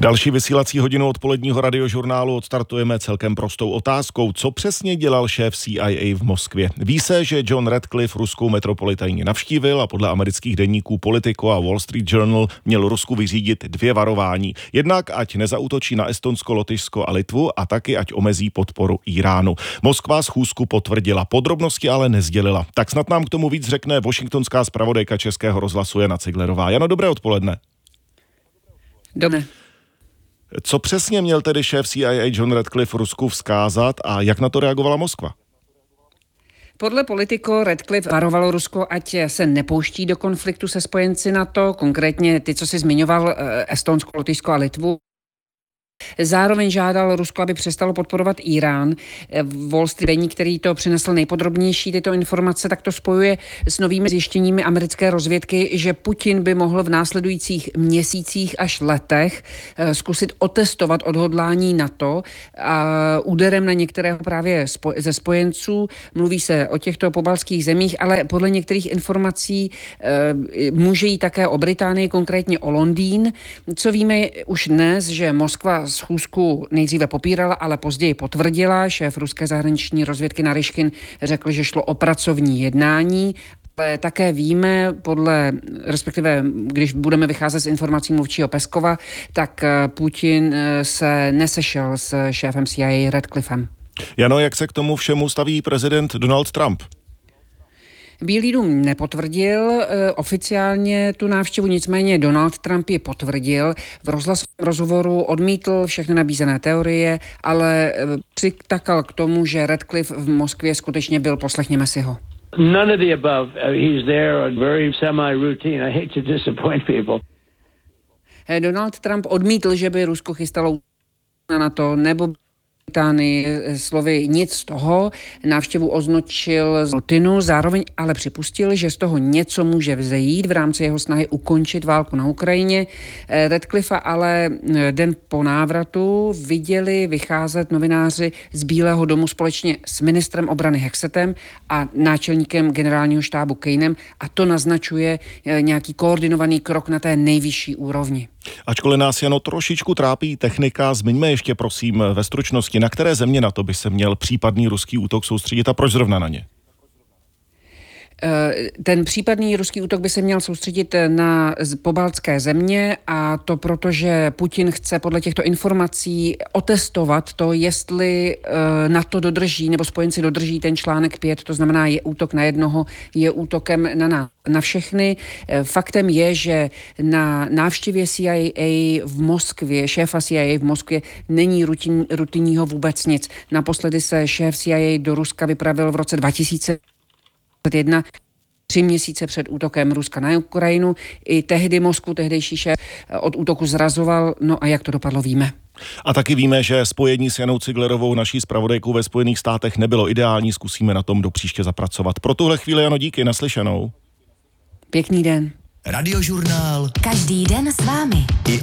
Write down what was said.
Další vysílací hodinu odpoledního radiožurnálu odstartujeme celkem prostou otázkou. Co přesně dělal šéf CIA v Moskvě? Ví se, že John Ratcliffe ruskou metropoli tajně navštívil a podle amerických deníků Politico a Wall Street Journal měl Rusku vyřídit 2 varování. Jednak ať nezaútočí na Estonsko, Lotyšsko a Litvu a taky ať omezí podporu Íránu. Moskva schůzku potvrdila, podrobnosti ale nesdělila. Tak snad nám k tomu víc řekne washingtonská zpravodajka Českého rozhlasu Jana Ciglerová. Jano, dobré odpoledne. Dobré. Co přesně měl tedy šéf CIA John Ratcliffe Rusku vzkázat a jak na to reagovala Moskva? Podle Politico Ratcliffe varovalo Rusko, ať se nepouští do konfliktu se spojenci NATO, konkrétně ty, co si zmiňoval, Estonsko, Lotyšsko a Litvu. Zároveň žádal Rusko, aby přestalo podporovat Irán. Wall Street deník, který to přinesl nejpodrobnější tyto informace, tak to spojuje s novými zjištěními americké rozvědky, že Putin by mohl v následujících měsících až letech zkusit otestovat odhodlání NATO a úderem na některého právě ze spojenců. Mluví se o těchto pobaltských zemích, ale podle některých informací může jít také o Británii, konkrétně o Londýn. Co víme už dnes, že Moskva schůzku nejdříve popírala, ale později potvrdila. Šéf ruské zahraniční rozvědky Naryškin řekl, že šlo o pracovní jednání. Ale také víme, respektive když budeme vycházet z informací mluvčího Peskova, tak Putin se nesešel s šéfem CIA Ratcliffem. Jano, jak se k tomu všemu staví prezident Donald Trump? Bílý dům nepotvrdil oficiálně tu návštěvu, nicméně Donald Trump ji potvrdil. V rozhovoru odmítl všechny nabízené teorie, ale přitakal k tomu, že Ratcliffe v Moskvě skutečně byl. Poslechněme si ho. None of the above. He's there very semi-routine. I hate to disappoint people. Donald Trump odmítl, že by Rusko chystalo na NATO nebo Británii, slovy nic z toho, návštěvu označil z rutinu, zároveň ale připustil, že z toho něco může vzejít v rámci jeho snahy ukončit válku na Ukrajině. Ratcliffe ale den po návratu viděli vycházet novináři z Bílého domu společně s ministrem obrany Hexetem a náčelníkem generálního štábu Kanem a to naznačuje nějaký koordinovaný krok na té nejvyšší úrovni. Ačkoliv nás Jano trošičku trápí technika, zmiňme ještě prosím ve stručnosti, na které země na to by se měl případný ruský útok soustředit a proč zrovna na ně? Ten případný ruský útok by se měl soustředit na pobaltské země a to proto, že Putin chce podle těchto informací otestovat to, jestli NATO dodrží nebo spojenci dodrží ten článek 5, to znamená je útok na jednoho, je útokem na všechny. Faktem je, že na návštěvě CIA v Moskvě, šéfa CIA v Moskvě není rutinního vůbec nic. Naposledy se šéf CIA do Ruska vypravil v roce 2001, 3 měsíce před útokem Ruska na Ukrajinu. I tehdy Moskvu, tehdejší šéf, od útoku zrazoval. No a jak to dopadlo, víme. A taky víme, že spojení s Janou Ciglerovou, naší zpravodajkou ve Spojených státech, nebylo ideální. Zkusíme na tom do příště zapracovat. Pro tuhle chvíli, Jano, díky, naslyšenou. Pěkný den. Radiožurnál. Každý den s vámi. I